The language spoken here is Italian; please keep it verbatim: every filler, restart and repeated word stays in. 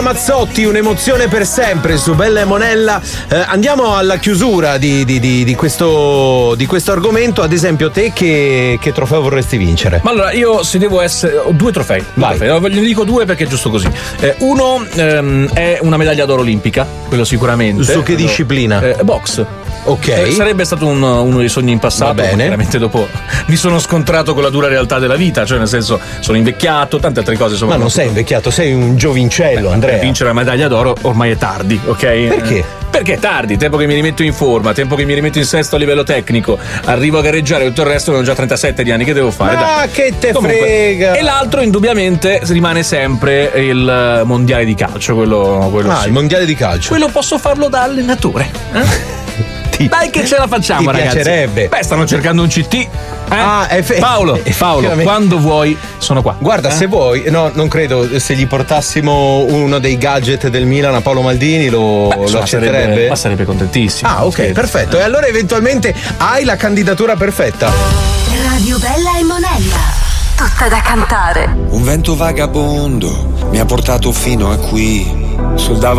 Mazzotti, un'emozione per sempre su Bella e Monella. Eh, andiamo alla chiusura di, di, di, di, questo, di questo argomento. Ad esempio, te che, che trofeo vorresti vincere? Ma allora, io se devo essere. Ho due trofei. Due trofei. Ne dico due perché è giusto così. Eh, uno ehm, è una medaglia d'oro olimpica, quello sicuramente. Su che quello, disciplina? Eh, box. Ok. Eh, sarebbe stato un, uno dei sogni in passato. Va bene. Veramente dopo mi sono scontrato con la dura realtà della vita, cioè nel senso sono invecchiato, tante altre cose. Insomma, ma non sei invecchiato, sei un giovincello. Beh, Andrea. Per vincere la medaglia d'oro ormai è tardi, ok? Perché? Perché è tardi, tempo che mi rimetto in forma, tempo che mi rimetto in sesto a livello tecnico, arrivo a gareggiare, tutto il resto sono già trentasette di anni, che devo fare? Ma dai. che te Comunque, frega! E l'altro indubbiamente rimane sempre il mondiale di calcio, quello, quello Ah, sì. il mondiale di calcio. Quello posso farlo da allenatore. Eh? Dai che ce la facciamo, ti ragazzi. Piacerebbe. Beh, stanno cercando un C T. Eh? Ah, eff- Paolo, Paolo, quando vuoi sono qua. Guarda, eh? se vuoi, no, non credo, se gli portassimo uno dei gadget del Milan a Paolo Maldini lo, Beh, lo insomma, accetterebbe? Sarebbe, ma sarebbe contentissimo. Ah, ok, scherzo. perfetto. E allora eventualmente hai la candidatura perfetta. Radio Bella e Monella. Tutta da cantare. Un vento vagabondo mi ha portato fino a qui. Sul davanti